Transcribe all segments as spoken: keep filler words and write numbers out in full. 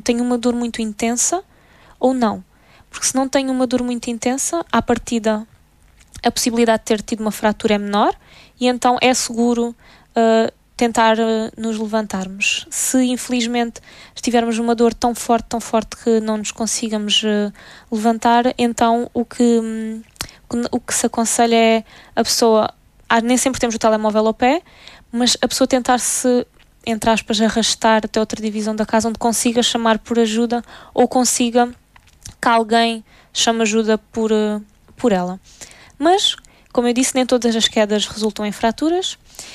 tenho uma dor muito intensa ou não. Porque se não tenho uma dor muito intensa, à partida a possibilidade de ter tido uma fratura é menor e então é seguro uh, tentar uh, nos levantarmos. Se infelizmente estivermos numa dor tão forte, tão forte que não nos consigamos uh, levantar, então o que, um, o que se aconselha é a pessoa, ah, nem sempre temos o telemóvel ao pé, mas a pessoa tentar-se, entre aspas, arrastar até outra divisão da casa onde consiga chamar por ajuda ou consiga que alguém chame ajuda por, uh, por ela. Mas, como eu disse, nem todas as quedas resultam em fraturas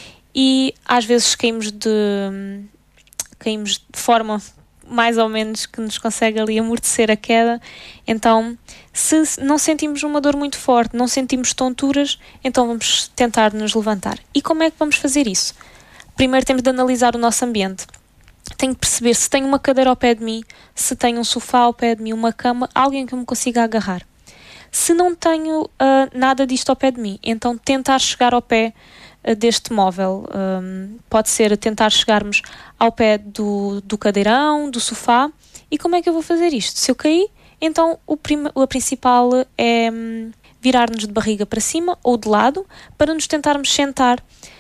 e às vezes caímos de, caímos de forma mais ou menos que nos consegue ali amortecer a queda. Então, se não sentimos uma dor muito forte, não sentimos tonturas, então vamos tentar nos levantar. E como é que vamos fazer isso? Primeiro temos de analisar o nosso ambiente. Tenho de perceber se tenho uma cadeira ao pé de mim, se tenho um sofá ao pé de mim, uma cama, alguém que eu me consiga agarrar. Se não tenho uh, nada disto ao pé de mim, então tentar chegar ao pé uh, deste móvel. Um, pode ser tentar chegarmos ao pé do, do cadeirão, do sofá. E como é que eu vou fazer isto? Se eu cair, então o, prim- o principal é um, virar-nos de barriga para cima ou de lado para nos tentarmos sentar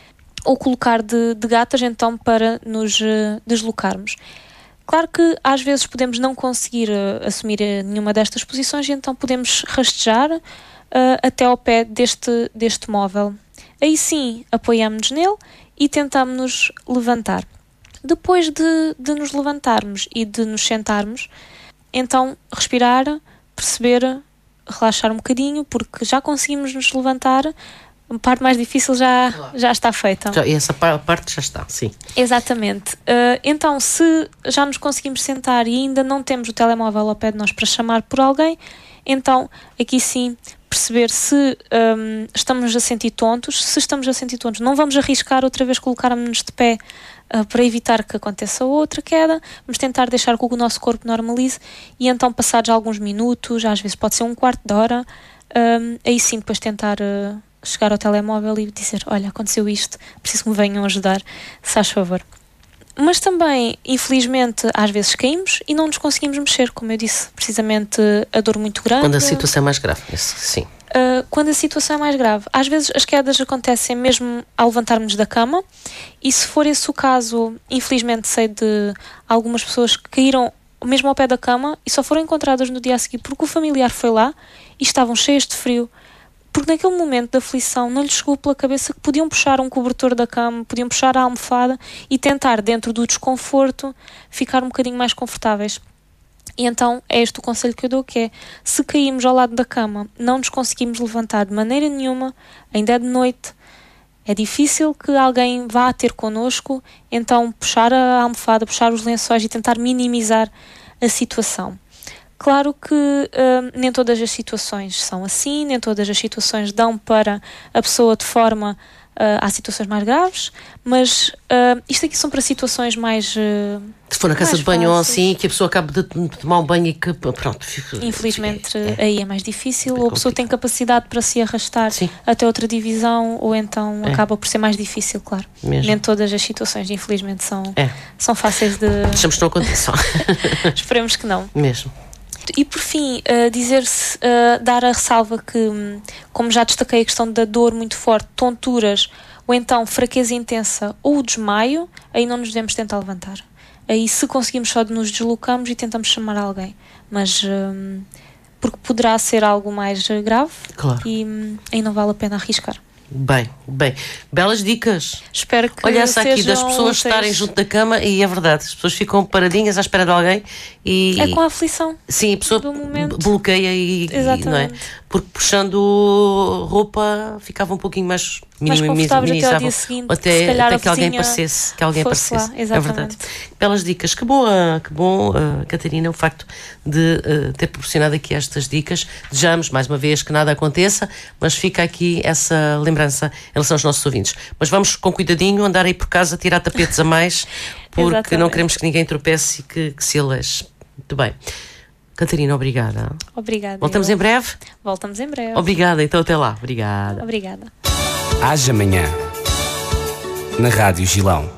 ou colocar de, de gatas então para nos uh, deslocarmos. Claro que às vezes podemos não conseguir uh, assumir uh, nenhuma destas posições e então podemos rastejar uh, até ao pé deste, deste móvel. Aí sim apoiamos-nos nele e tentamos-nos levantar. Depois de, de nos levantarmos e de nos sentarmos, então respirar, perceber, relaxar um bocadinho, porque já conseguimos nos levantar. A parte mais difícil já, claro. já está feita. Já, essa parte já está, sim. Exatamente. Uh, então, se já nos conseguimos sentar e ainda não temos o telemóvel ao pé de nós para chamar por alguém, então, aqui sim, perceber se um, estamos a sentir tontos. Se estamos a sentir tontos, não vamos arriscar outra vez colocarmos-nos de pé uh, para evitar que aconteça outra queda. Vamos tentar deixar que o nosso corpo normalize e então, passados alguns minutos, às vezes pode ser um quarto de hora, um, aí sim depois tentar... Uh, chegar ao telemóvel e dizer, olha, aconteceu isto, preciso que me venham ajudar, se faz favor. Mas também, infelizmente, às vezes caímos e não nos conseguimos mexer, como eu disse, precisamente a dor muito grande. Quando a situação é mais grave, sim. Uh, quando a situação é mais grave. Às vezes as quedas acontecem mesmo ao levantarmos da cama e se for esse o caso, infelizmente sei de algumas pessoas que caíram mesmo ao pé da cama e só foram encontradas no dia a seguir porque o familiar foi lá e estavam cheios de frio. Porque naquele momento de aflição não lhes chegou pela cabeça que podiam puxar um cobertor da cama, podiam puxar a almofada e tentar, dentro do desconforto, ficar um bocadinho mais confortáveis. E então é este o conselho que eu dou, que é, se caímos ao lado da cama, não nos conseguimos levantar de maneira nenhuma, ainda é de noite, é difícil que alguém vá ter connosco, então puxar a almofada, puxar os lençóis e tentar minimizar a situação. Claro que uh, nem todas as situações são assim, nem todas as situações dão para a pessoa de forma... Uh, há situações mais graves, mas uh, isto aqui são para situações mais uh, se for na casa de banho ou assim, que a pessoa acaba de tomar um banho e que pronto fica, infelizmente é, aí é mais difícil, é ou a pessoa tem capacidade para se arrastar sim. até outra divisão, ou então é. acaba por ser mais difícil, claro. Mesmo. Nem todas as situações infelizmente são, é. são fáceis de... Deixamos que não aconteça. Esperemos que não. Mesmo. E por fim, uh, dizer-se, uh, dar a ressalva que, um, como já destaquei a questão da dor muito forte, tonturas, ou então fraqueza intensa ou desmaio, aí não nos devemos tentar levantar. Aí se conseguimos só nos deslocamos e tentamos chamar alguém. Mas um, porque poderá ser algo mais grave claro. E um, aí não vale a pena arriscar. Bem, bem, belas dicas. Espero que olha essa aqui das pessoas úteis. Estarem junto da cama e é verdade, as pessoas ficam paradinhas à espera de alguém e... É com a aflição. Sim, a pessoa do momento. bloqueia e, e não é? Porque puxando roupa ficava um pouquinho mais mais confortável até ao dia seguinte, até, se até que alguém aparecesse, que alguém aparecesse. Lá, exatamente. É verdade. Belas dicas, que boa, que bom, uh, Catarina, o facto de uh, ter proporcionado aqui estas dicas. Desejamos mais uma vez que nada aconteça, mas fica aqui essa lembrança em relação aos nossos ouvintes. Mas vamos com cuidadinho andar aí por casa, tirar tapetes a mais, porque não queremos que ninguém tropece e que, que se aleje. Muito bem. Catarina, obrigada. Obrigada. Voltamos eu. em breve? Voltamos em breve. Obrigada, então até lá. Obrigada. Obrigada. Haja amanhã na Rádio Gilão.